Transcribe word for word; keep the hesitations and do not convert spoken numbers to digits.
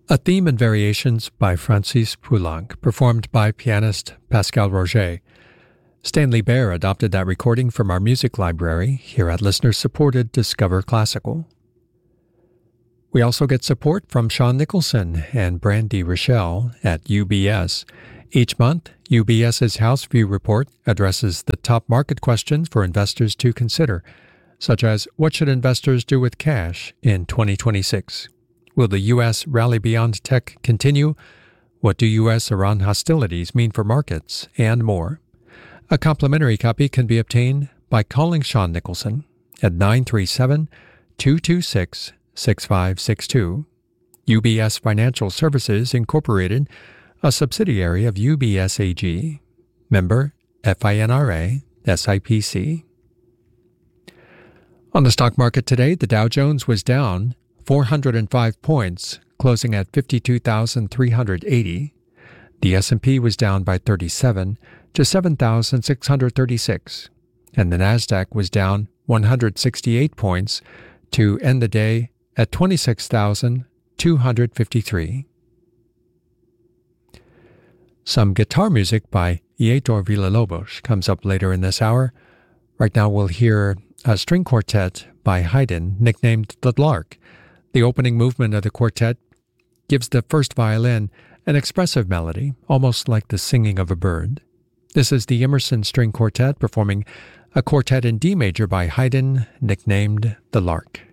A Theme and Variations by Francis Poulenc, performed by pianist Pascal Roger. Stanley Baer adopted that recording from our music library here at listener-supported Discover Classical. We also get support from Sean Nicholson and Brandy Rochelle at U B S. Each month, UBS's House View Report addresses the top market questions for investors to consider, such as what should investors do with cash in twenty twenty-six? Will the U S rally beyond tech continue? What do U S Iran hostilities mean for markets? And more. A complimentary copy can be obtained by calling Sean Nicholson at nine three seven, two two six, six five six two. U B S Financial Services Incorporated, a subsidiary of U B S A G. Member FINRA, S I P C. On the stock market today, the Dow Jones was down four hundred five points, closing at fifty-two thousand three hundred eighty. The S and P was down by thirty-seven to seven thousand six hundred thirty-six, and the Nasdaq was down one hundred sixty-eight points to end the day at twenty-six thousand two hundred fifty-three. Some guitar music by Heitor Villa-Lobos comes up later in this hour. Right now we'll hear a string quartet by Haydn, nicknamed the Lark. The opening movement of the quartet gives the first violin an expressive melody, almost like the singing of a bird. This is the Emerson String Quartet performing a quartet in D major by Haydn, nicknamed the Lark.